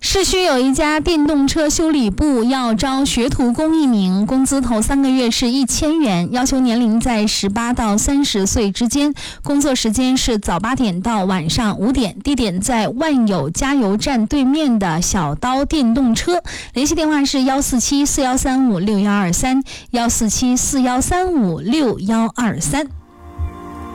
市区有一家电动车修理部要招学徒工1名，工资头3个月是1000元，要求年龄在18到30岁之间，工作时间是早8点到晚上5点，地点在万有加油站对面的小刀电动车，联系电话是14741356123，14741356123。